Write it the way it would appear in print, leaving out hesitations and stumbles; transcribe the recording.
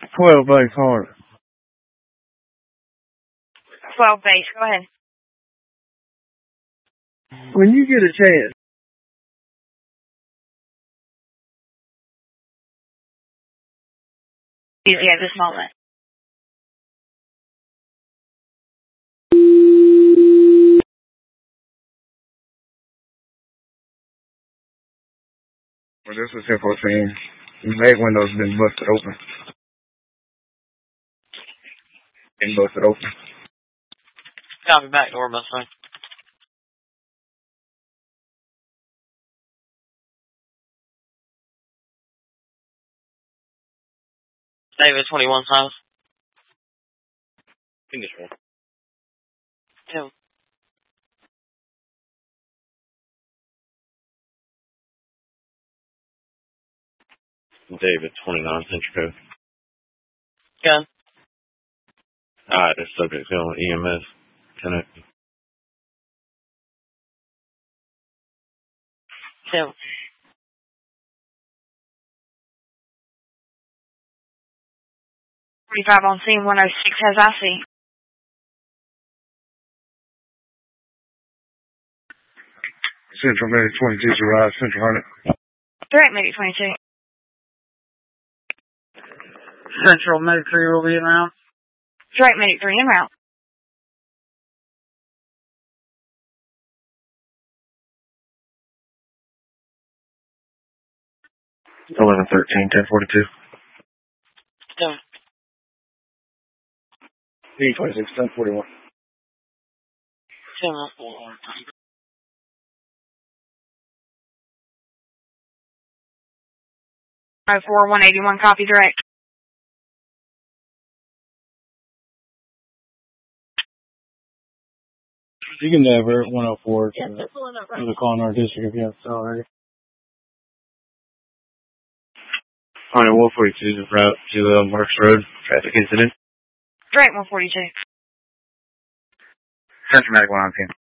12 base hard. 12 base, go ahead. When you get a chance. Easy at this moment. Well, this is 1014. The mag window's been busted open. Been busted open. Copy back door, Mustang. David 21 South. Finish one. 2. David 29 Central Code. Gun. Alright, this subject's on EMS. Connect. 2. $45 on scene, 106 has IC. Central Medic 22 to rise, Central Hunter. Direct Medic 22. Central Medic 3 will be in route. Direct Medic 3 en route. Eleven 13 1042. Done. P26 1041. 2. 04 181, copy direct. You can divert 104 to the Colonel District if you have to already. Hunter 142 is route to Marks Road. Traffic incident. Direct 142. Central Medic 1 on 10.